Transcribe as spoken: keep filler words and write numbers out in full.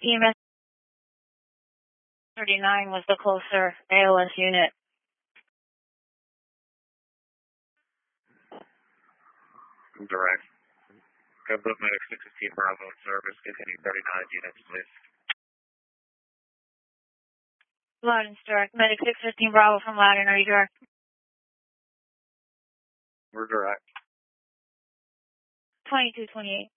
E M S thirty-nine was the closer A O S unit. Direct. Gunboat Medic six fifteen Bravo in service. Continue thirty-nine units, please. Loudon's direct. Medic six fifteen Bravo from Loudon. Are you direct? We're direct. twenty-two twenty-eight.